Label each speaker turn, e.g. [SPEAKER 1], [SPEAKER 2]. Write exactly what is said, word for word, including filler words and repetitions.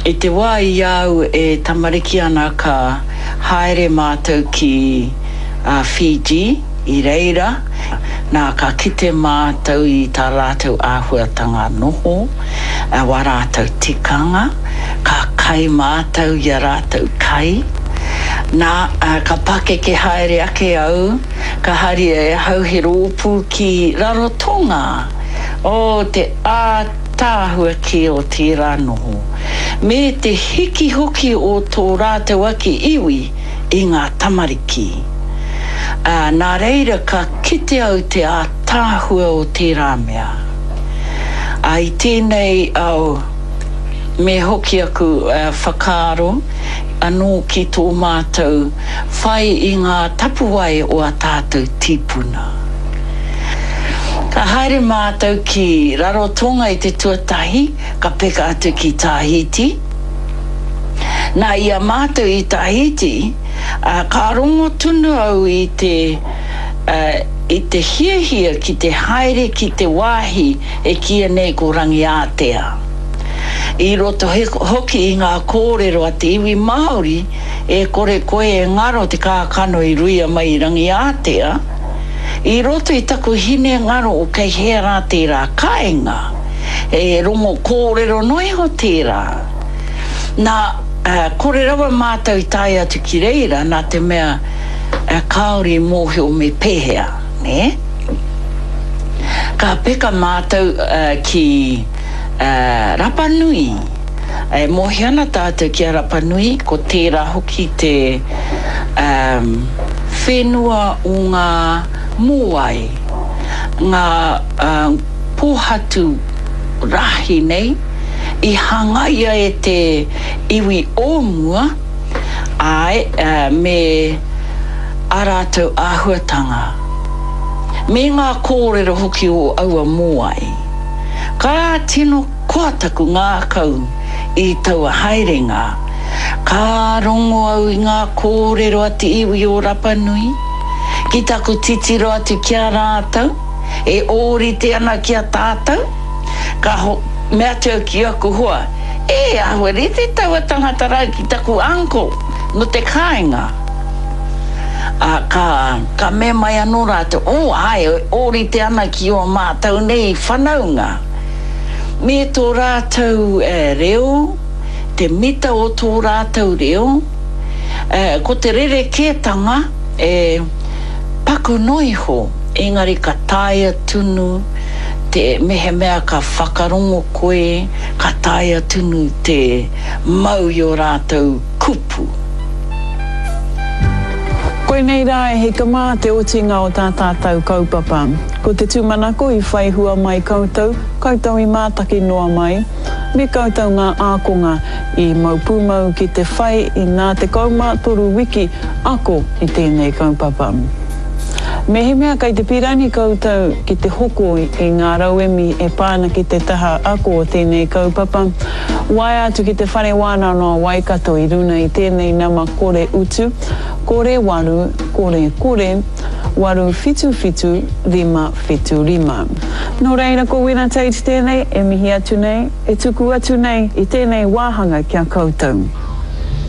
[SPEAKER 1] I te wā i au e tamariki ana ka haere mātou ki uh, Fiji, i reira, nā ka kite mātou i tā rātou āhuatanga noho, uh, wā rātou tikanga, ka kai mātou i a rātou kai, nā uh, ka pake ke haere ake au, ka hari e hauhe rōpū ki Rarotonga, o te ātāhua ki o tērā noho. Me te hiki hoki o tō rātou ake iwi i ngā tamariki. Uh, nā reira ka kite au te ātāhua o tērā mea. Uh, I tēnei au me hoki aku uh, whakaro anō ki tō mātou whai i ngā tapuai o a tātou tīpuna. Ka haere mātou ki Rarotonga i te tuatahi, ka peka atu ki Tahiti. Nā ia mātou i Tahiti, uh, ka rongo tunu au i te, uh, i te hiahia ki te haere ki te wāhi e kia nei ko rangi Ātea. I roto he, hoki i ngā kōrero a te iwi Māori, e kore koe e ngaro te kākano i ruia mai i rangi Ātea, I roto i taku hine ngaro o kei hea tērā kāinga, e rongo kōrero noi ho tērā. Nā, uh, kore rawa mātou i tai atu ki reira, nā te mea uh, kaori mōhio me pēhea, ne? Ka peka mātou uh, ki uh, Rapa Nui. E mohi ana tātou ki a Rapa Nui, ko tērā hoki te um, whenua o ngā Moai, ngā uh, pōhatu rahi nei, I hangaia e te iwi ōmua, ai uh, me arātou āhuatanga. Me ngā kōrero hoki o aua Moai. Ka tino koataku ngā kau I taua haerenga. Ka rongo au I ngā kōrero a te iwi o Rapa Nui. Ki taku titiro atu ki a rātou, e ōrite ana ki a tātou, ka ho, mea tau ki aku hoa, e ahua rite tau a tangata rau ki taku anko, no te kāinga. A ka, ka me mai anō rātou, o ai, ōrite ana ki o mātou nei whanaunga. Me tō rātou e reo, te mita o tō rātou reo, e, ko te rere kētanga, e, paku noiho, engari ka taia tunu, te mehe mea ka whakarongo koe, ka taia tunu te mau i o rātou kupu.
[SPEAKER 2] Koe nei rā e he kamā te otinga o tā tātou kaupapa. Ko te tūmanako I whaihua mai koutou, koutou I mātaki noa mai, me koutou ngā ākonga I maupumau ki te whai I nā te kauma toru wiki ako I tēnei kaupapa. Me he mea kai te pirani koutou ki te hoko I ngā rauemi e pāna ki te taha ako o tēnei kaupapa. Wai atu ki te whare wāna no Waikato I runa I tēnei nama kore utu, kore waru, kore kore, waru fitu fitu, rima fitu rima. No reira ko wina teit tēnei, e mihi atu nei, e tuku atu nei I tēnei wāhanga kia koutou.